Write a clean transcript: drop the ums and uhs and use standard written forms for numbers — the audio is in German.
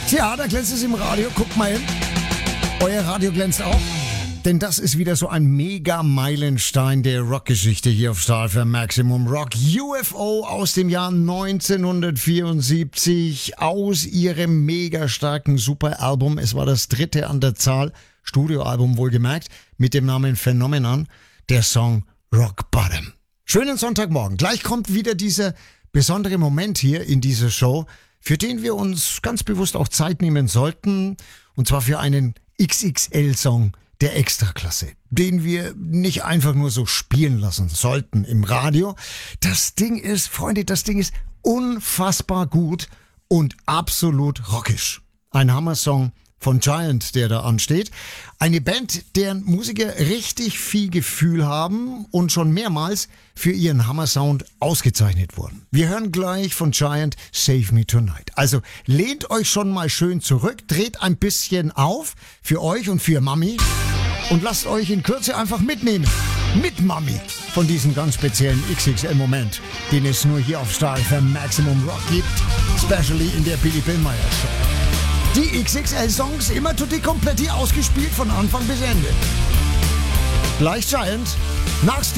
Tja, da glänzt es im Radio. Guckt mal hin. Euer Radio glänzt auch. Denn das ist wieder so ein Mega-Meilenstein der Rockgeschichte hier auf Star FM Maximum Rock. UFO aus dem Jahr 1974 aus ihrem mega starken Superalbum. Es war das 3. an der Zahl, Studioalbum wohlgemerkt, mit dem Namen Phenomenon, der Song Rock Bottom. Schönen Sonntagmorgen. Gleich kommt wieder dieser besondere Moment hier in dieser Show, für den wir uns ganz bewusst auch Zeit nehmen sollten. Und zwar für einen XXL-Song der Extraklasse, den wir nicht einfach nur so spielen lassen sollten im Radio. Das Ding ist, Freunde, unfassbar gut und absolut rockisch. Ein Hammer-Song von Giant, der da ansteht. Eine Band, deren Musiker richtig viel Gefühl haben und schon mehrmals für ihren Hammer-Sound ausgezeichnet wurden. Wir hören gleich von Giant Save Me Tonight. Also lehnt euch schon mal schön zurück, dreht ein bisschen auf für euch und für Mami und lasst euch in Kürze einfach mitnehmen. Mit Mami von diesem ganz speziellen XXL-Moment, den es nur hier auf Star FM Maximum Rock gibt, especially in der Billy Billmeyer Show. Die XXL-Songs immer tutti kompletti ausgespielt von Anfang bis Ende. Gleich Giant, nach